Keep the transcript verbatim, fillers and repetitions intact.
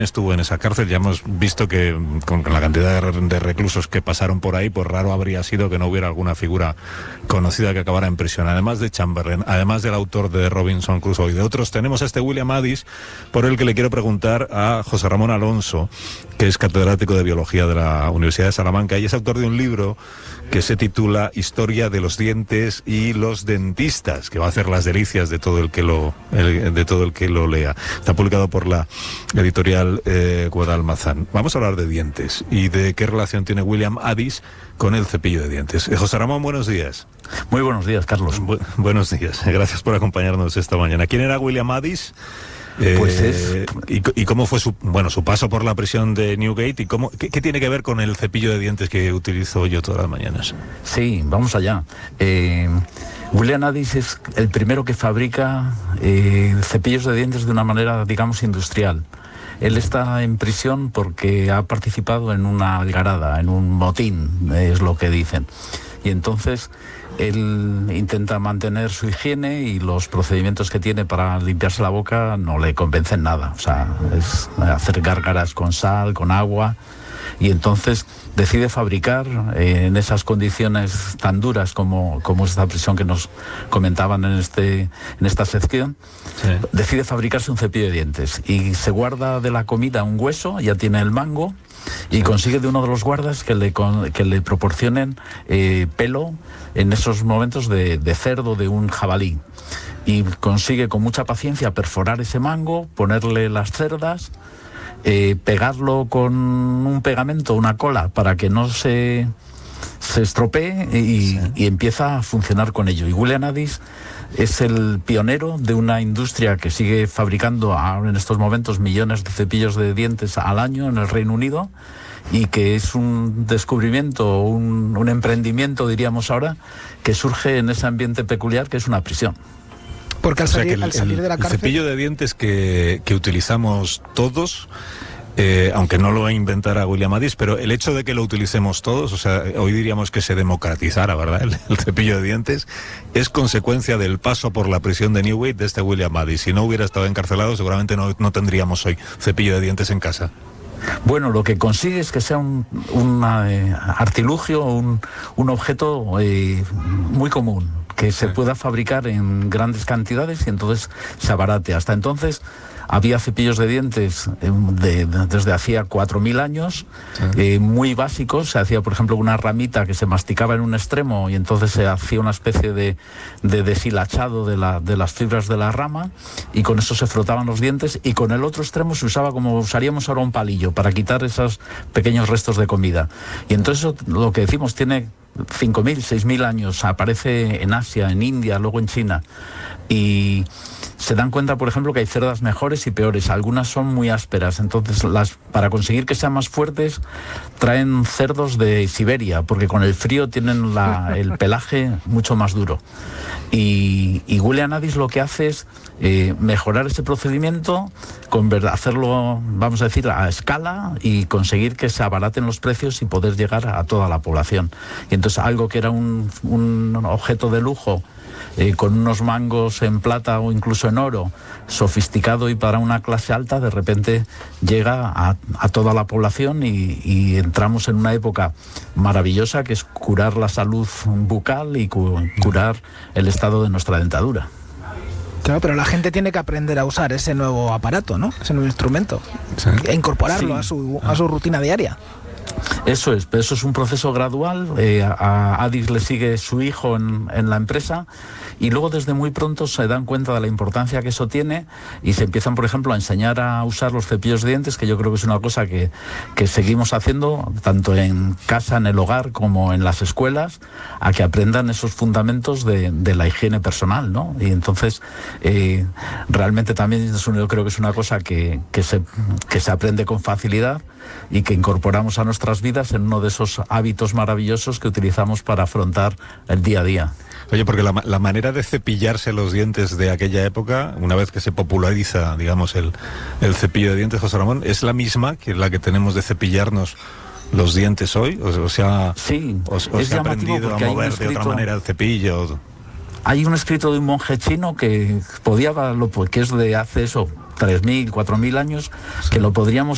estuvo en esa cárcel. Ya hemos visto que con la cantidad de, de reclusos que pasaron por ahí, pues raro habría sido que no hubiera alguna figura conocida que acabara en prisión. Además de Chamberlain, además del autor de Robinson Crusoe y de otros, tenemos a este William Addis, por el que le quiero preguntar a José Ramón Alonso, que es catedrático de Biología de la Universidad de Salamanca y es autor de un libro que se titula Historia de los dientes y los dentistas, que va a hacer las delicias de todo el que lo el, de todo el que lo lea. Está publicado por la editorial eh, Guadalmazán. Vamos a hablar de dientes y de qué relación tiene William Addis con el cepillo de dientes. Eh, José Ramón, buenos días. Muy buenos días, Carlos. Bu- buenos días. Gracias por acompañarnos esta mañana. ¿Quién era William Addis? Eh, pues es... y, y cómo fue su bueno su paso por la prisión de Newgate y cómo qué, qué tiene que ver con el cepillo de dientes que utilizo yo todas las mañanas. Sí, vamos allá. Eh, William Addis es el primero que fabrica eh, cepillos de dientes de una manera, digamos, industrial. Él está en prisión porque ha participado en una algarada, en un motín, es lo que dicen. Y entonces él intenta mantener su higiene y los procedimientos que tiene para limpiarse la boca no le convencen nada. O sea, es hacer gárgaras con sal, con agua. Y entonces decide fabricar eh, en esas condiciones tan duras como, como esta prisión que nos comentaban en, este, en esta sección, sí. Decide fabricarse un cepillo de dientes y se guarda de la comida un hueso, ya tiene el mango, y consigue de uno de los guardas que le, que le proporcionen eh, pelo en esos momentos de, de cerdo, de un jabalí. Y consigue con mucha paciencia perforar ese mango, ponerle las cerdas, eh, pegarlo con un pegamento, una cola, para que no se, se estropee y, sí. y empieza a funcionar con ello. Y William Addis es el pionero de una industria que sigue fabricando ahora en estos momentos millones de cepillos de dientes al año en el Reino Unido y que es un descubrimiento, un, un emprendimiento, diríamos ahora, que surge en ese ambiente peculiar que es una prisión. Porque al, o sea salir, que el, al salir de la cárcel... El cepillo de dientes que, que utilizamos todos... Eh, aunque no lo inventara William Addis, pero el hecho de que lo utilicemos todos, o sea, hoy diríamos que se democratizara, ¿verdad?, el, el cepillo de dientes, es consecuencia del paso por la prisión de Newgate de este William Addis. Si no hubiera estado encarcelado, seguramente no, no tendríamos hoy cepillo de dientes en casa. Bueno, lo que consigue es que sea un, un eh, artilugio, un, un objeto eh, muy común, que se pueda fabricar en grandes cantidades y entonces se abarate. Hasta entonces había cepillos de dientes eh, de, de, desde hacía cuatro mil años, sí. eh, muy básicos. Se hacía, por ejemplo, una ramita que se masticaba en un extremo y entonces se hacía una especie de, de deshilachado de, la, de las fibras de la rama y con eso se frotaban los dientes y con el otro extremo se usaba como usaríamos ahora un palillo para quitar esos pequeños restos de comida. Y entonces lo que decimos tiene cinco mil, seis mil años, aparece en Asia, en India, luego en China y se dan cuenta, por ejemplo, que hay cerdas mejores y peores, algunas son muy ásperas, entonces las para conseguir que sean más fuertes traen cerdos de Siberia, porque con el frío tienen la, el pelaje mucho más duro. Y, y William Addis lo que hace es eh, mejorar ese procedimiento, conver- hacerlo, vamos a decir, a escala y conseguir que se abaraten los precios y poder llegar a toda la población. Y entonces algo que era un, un objeto de lujo, Eh, con unos mangos en plata o incluso en oro, sofisticado y para una clase alta, de repente llega a, a toda la población y, y entramos en una época maravillosa que es curar la salud bucal y cu- curar el estado de nuestra dentadura. Claro, pero la gente tiene que aprender a usar ese nuevo aparato, ¿no? Ese nuevo instrumento. Sí. E incorporarlo sí. a su a su rutina diaria. Eso es, pero eso es un proceso gradual. Eh, a Addis le sigue su hijo en, en la empresa y luego desde muy pronto se dan cuenta de la importancia que eso tiene y se empiezan, por ejemplo, a enseñar a usar los cepillos de dientes, que yo creo que es una cosa que, que seguimos haciendo tanto en casa, en el hogar, como en las escuelas, a que aprendan esos fundamentos de, de la higiene personal, ¿no? Y entonces eh, realmente también es un, yo creo que es una cosa que, que, se, que se aprende con facilidad y que incorporamos a nuestras vidas en uno de esos hábitos maravillosos que utilizamos para afrontar el día a día. Oye, porque la, la manera de cepillarse los dientes de aquella época, una vez que se populariza, digamos, el, el cepillo de dientes, José Ramón, ¿es la misma que la que tenemos de cepillarnos los dientes hoy? O, o sea, sí, ¿os, os se ha aprendido a mover escrito... de otra manera el cepillo? Hay un escrito de un monje chino que podía, lo, que es de hace eso, tres mil, cuatro mil años, sí. que lo podríamos